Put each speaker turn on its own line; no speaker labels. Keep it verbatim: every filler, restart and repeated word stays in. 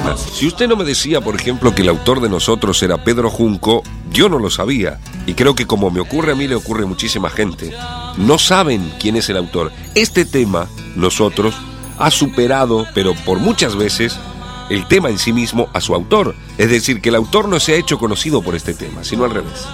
Si usted no me decía, por ejemplo, que el autor de Nosotros era Pedro Junco, yo no lo sabía. Y creo que como me ocurre a mí, le ocurre a muchísima gente. No saben quién es el autor. Este tema, Nosotros, ha superado, pero por muchas veces, el tema en sí mismo a su autor. Es decir, que el autor no se ha hecho conocido por este tema, sino al revés.